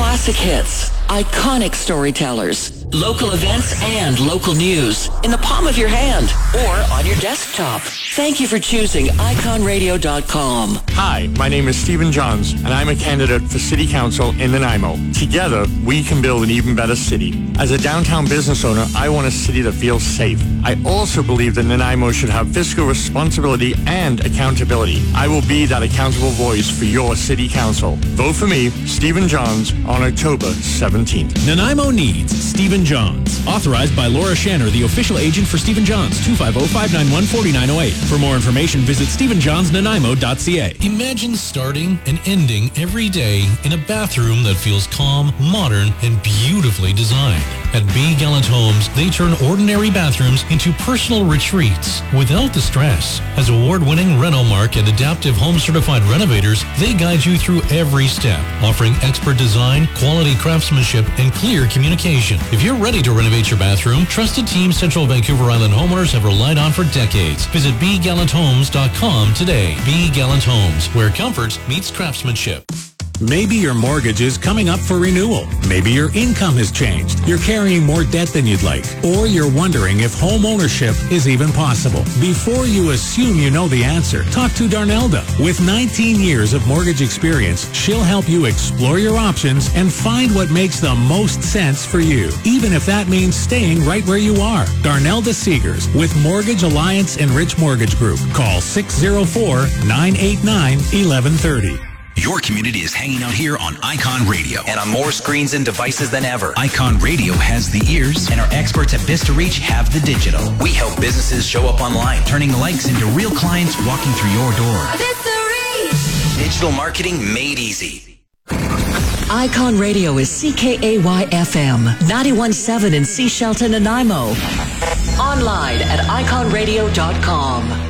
Classic hits, iconic storytellers, local events, and local news in the palm of your hand or on your desktop. Thank you for choosing iconradio.com. Hi, my name is Stephen Johns, and I'm a candidate for City Council in Nanaimo. Together, we can build an even better city. As a downtown business owner, I want a city that feels safe. I also believe that Nanaimo should have fiscal responsibility and accountability. I will be that accountable voice for your City Council. Vote for me, Stephen Johns, on October 17th. Nanaimo needs Stephen Johns. Authorized by Laura Shanner, the official agent for Stephen Johns, 250-591-4908. For more information, visit stephenjohnsnanaimo.ca. Imagine starting and ending every day in a bathroom that feels calm, modern, and beautifully designed. At B. Gallant Homes, they turn ordinary bathrooms into personal retreats without the stress. As award-winning Renomark and Adaptive Home Certified renovators, they guide you through every step, offering expert design, quality craftsmanship, and clear communication. If you're ready to renovate your bathroom, trusted team Central Vancouver Island homeowners have relied on for decades. Visit BGallantHomes.com today. B. Gallant Homes, where comfort meets craftsmanship. Maybe your mortgage is coming up for renewal. Maybe your income has changed. You're carrying more debt than you'd like. Or you're wondering if home ownership is even possible. Before you assume you know the answer, talk to Darnelda. With 19 years of mortgage experience, she'll help you explore your options and find what makes the most sense for you, even if that means staying right where you are. Darnelda Seegers with Mortgage Alliance and Rich Mortgage Group. Call 604-989-1130. Your community is hanging out here on Icon Radio and on more screens and devices than ever. Icon Radio has the ears, and our experts at Vista Reach have the digital. We help businesses show up online, turning likes into real clients walking through your door. Vista Reach! Digital marketing made easy. Icon Radio is CKAY-FM, 91.7 in Sea Shelton, Nanaimo. Online at iconradio.com.